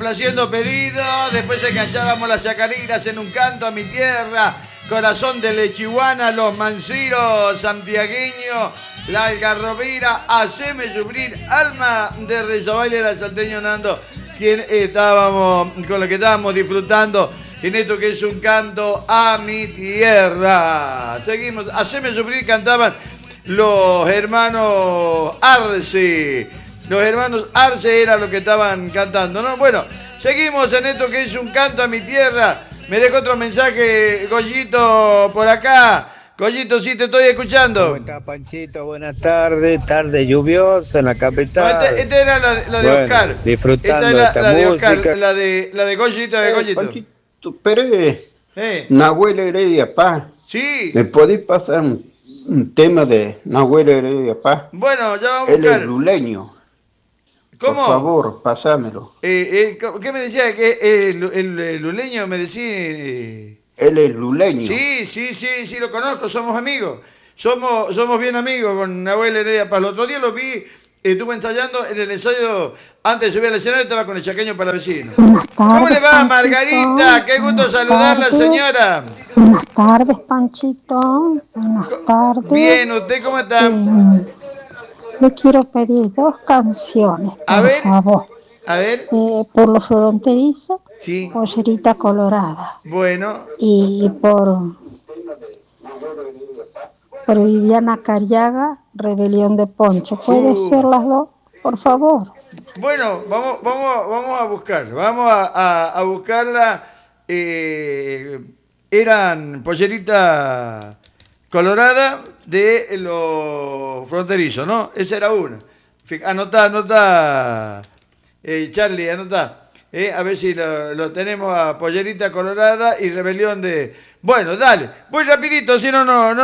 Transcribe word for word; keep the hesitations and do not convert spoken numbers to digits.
complaciendo pedidos. Después enganchábamos las chacarinas en un canto a mi tierra. Corazón de Lechihuana, Los Manciros, Santiagueño, La Algarrobera, Haceme Sufrir, Alma de Rezoval, era el salteño Nando, quien estábamos, con lo que estábamos disfrutando en esto que es un canto a mi tierra. Seguimos, Haceme Sufrir cantaban los hermanos Arce. Los hermanos Arce eran los que estaban cantando, ¿no? Bueno, seguimos en esto que es un canto a mi tierra. Me dejo otro mensaje, Goyito, por acá. Goyito, sí, te estoy escuchando. ¿Cómo estás, Panchito? Buenas tardes. Tarde lluviosa en la capital. No, este, este era la, la de bueno, Oscar. Disfrutando esta es la, esta la de música. Oscar, la de, la de Goyito, de Eh, Goyito. Panchito Pérez, Eh. Nahuel Heredia Paz. Sí. ¿Me podéis pasar un, un tema de Nahuel Heredia Paz? Bueno, ya vamos a Él buscar. es luleño. ¿Cómo? Por favor, pasámelo. Eh, eh, ¿Qué me decía? ¿Que eh, el, el, el luleño me decía? Eh... Él es luleño. Sí, sí, sí, sí, lo conozco, somos amigos. Somos, somos bien amigos con Nahuel Heredia Paz. El otro día lo vi, eh, estuve ensayando en el ensayo, antes de subir al escenario, estaba con el chaqueño para vecino. Buenas tardes, ¿Cómo le va, Panchito? Margarita? Qué gusto Buenas saludarla, tardes. señora. Buenas tardes, Panchito. Buenas tardes. Bien, ¿usted cómo está? Eh, le quiero pedir dos canciones, por A ver. favor. A ver, Eh, por Los Fronterizos, sí, Pollerita Colorada. bueno. Y por, por Viviana Cariaga, Rebelión de Poncho. ¿Puede Uh. ser las dos, por favor? Bueno, vamos, vamos, vamos a buscar, vamos a, a, a buscarla. Eh, eran pollerita colorada de los fronterizos, ¿no? Esa era una. Fij- Anotá, anotá, eh, Charlie, anotá. Eh, a ver si lo, lo tenemos a pollerita colorada y rebelión de... Bueno, dale, voy rapidito, si no, no, no.